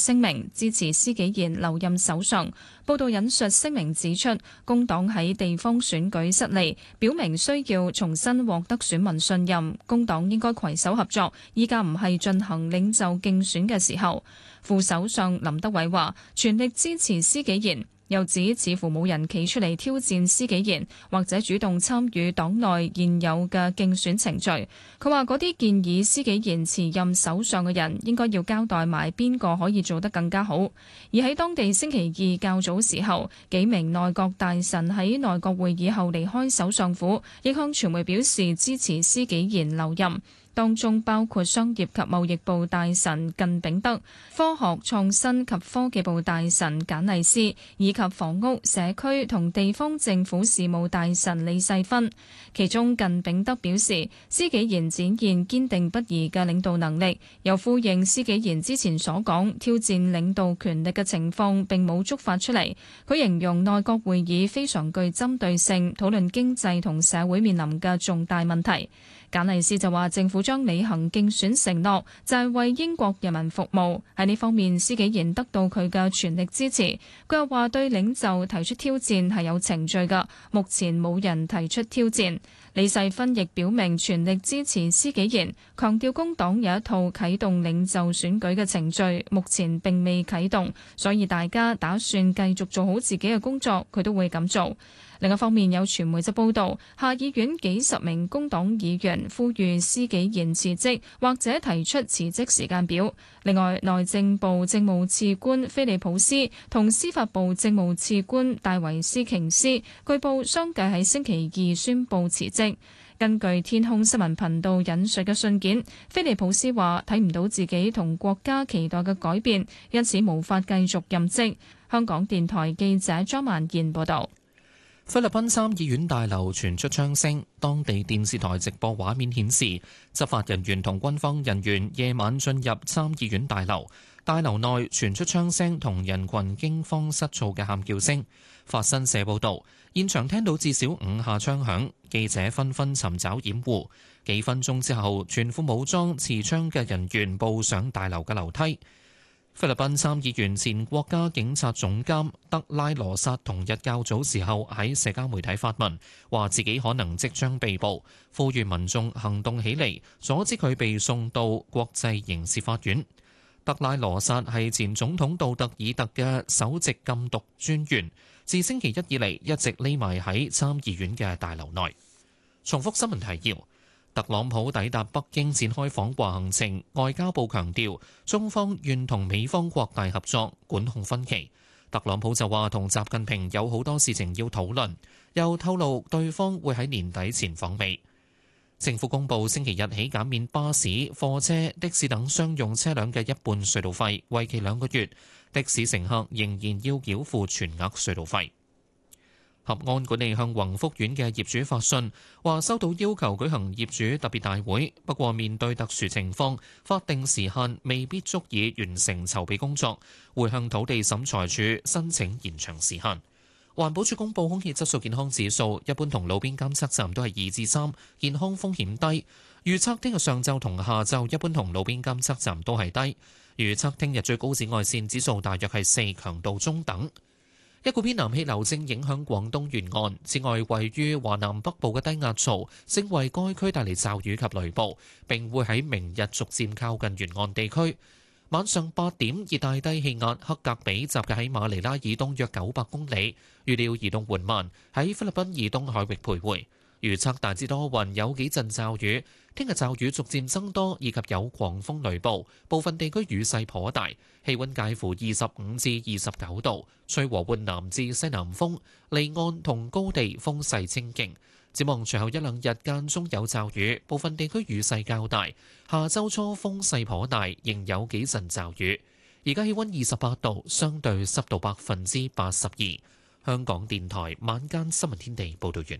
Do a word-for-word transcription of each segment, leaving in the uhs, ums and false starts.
聲明支持施紀賢留任首相。報道引述聲明指出，工黨喺地方選舉失利，表明需要重新獲得選民信任，工黨應該攜手合作，依家唔係進行領袖競選嘅時候。副首相林德偉話全力支持施紀賢，又指似乎冇人企出嚟挑戰施紀賢，或者主動參與黨內現有嘅競選程序。佢話嗰啲建議施紀賢辭任首相嘅人，應該要交代埋邊個可以做得更加好。而喺當地星期二較早時候，幾名內閣大臣喺內閣會議後離開首相府，亦向傳媒表示支持施紀賢留任。當中包括商業及貿易部大臣靳炳德、科學創新及科技部大臣簡麗斯，以及房屋、社區同地方政府事務大臣李世芬。其中靳炳德表示，施紀賢展現堅定不移嘅領導能力，又呼應施紀賢之前所講挑戰領導權力嘅情況並冇觸發出嚟。佢形容內閣會議非常具針對性，討論經濟同社會面臨嘅重大問題。簡麗斯就話政府將履行競選承諾，就係為英國人民服務。喺呢方面，施紀賢得到佢嘅全力支持。佢又話對領袖提出挑戰係有程序㗎，目前冇人提出挑戰。李世芬亦表明全力支持施紀賢，強調工黨有一套啟動領袖選舉嘅程序，目前並未啟動，所以大家打算繼續做好自己嘅工作，佢都會咁做。另一方面，有傳媒就報道，下議院幾十名工黨議員呼籲施紀賢辭職或者提出辭職時間表。另外，內政部政務次官菲利普斯同司法部政務次官戴維斯瓊斯據報相繼喺星期二宣布辭職。根據天空新聞頻道引述嘅信件，菲利普斯話睇唔到自己同國家期待嘅改變，因此無法繼續任職。香港電台記者張萬燕報道。 菲律賓參議院大樓傳出槍聲，當地電視台直播畫面顯示，執法人員同軍方人員夜晚進入參議院大樓，大樓內傳出槍聲同人群驚慌失措嘅喊叫聲。法新社報導，現場聽到至少五下槍響，記者紛紛尋找掩護。幾分鐘之後，全副武裝持槍嘅人員步上大樓嘅樓梯。菲律賓參議員前國家警察總監德拉羅薩同日較早時候喺社交媒體發文，話自己可能即將被捕，呼籲民眾行動起嚟，阻止佢被送到國際刑事法院。德拉羅薩係前總統杜特爾特嘅首席禁毒專員，自星期一以嚟一直匿埋喺參議院嘅大樓內。重複新聞提要。特朗普抵達北京展開訪華行程，外交部強調中方願同美方擴大合作，管控分歧。特朗普就話同習近平有好多事情要討論，又透露對方會喺年底前訪美。政府公布星期日起減免巴士、貨車、的士等商用車輛嘅一半隧道費，為期兩個月。的士乘客仍然要繳付全額隧道費。合安管理向宏福苑嘅業主發信，話收到要求舉行業主特別大會，不過面對特殊情況，法定時限未必足以完成籌備工作，會向土地審裁處申請延長時限。環保署公布空氣質素健康指數，一般同路邊監測站都係二至三，健康風險低。預測聽日上晝同下晝一般同路邊監測站都係低。預測聽日最高紫外線指數大約係四，強度中等。一股偏南氣流正影響廣東沿岸，此外位於華南北部嘅低壓槽正為該區帶嚟驟雨及雷暴，並會喺明日逐漸靠近沿岸地區。晚上八點，熱帶低氣壓克格比集結喺馬尼拉以東約九百公里，預料移動緩慢，喺菲律賓以東海域徘徊。預測大致多雲，有幾陣驟雨。聽日驟雨逐漸增多，以及有狂風雷暴，部分地區雨勢頗大。氣溫介乎二十五至二十九度，吹和緩南至西南風，離岸同高地風勢清勁。展望隨後一兩日間中有驟雨，部分地區雨勢較大。下周初風勢頗大，仍有幾陣驟雨。而家氣溫二十八度，相對濕度百分之八十二。香港電台晚間新聞天地報道完。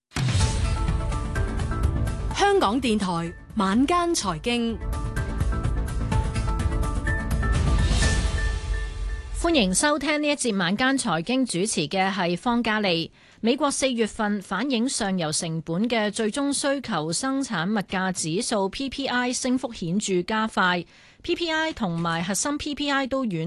香港電台晚間財經， 歡迎收聽呢一節晚間財經，主持嘅係方嘉利。美國四月份反映上游成本嘅最終需求生產物價指數 P P I 升幅顯著加快，P P I 同埋核心 P P I 都遠